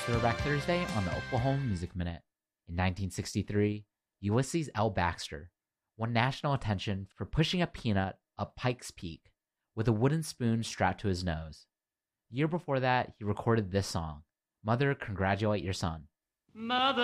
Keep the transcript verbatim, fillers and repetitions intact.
Throwback Thursday on the Oklahoma Music Minute. In nineteen sixty-three, Ulysses L. Baxter won national attention for pushing a peanut up Pikes Peak with a wooden spoon strapped to his nose. A year before that, he recorded this song, Mother, Congratulate Your Son. Mother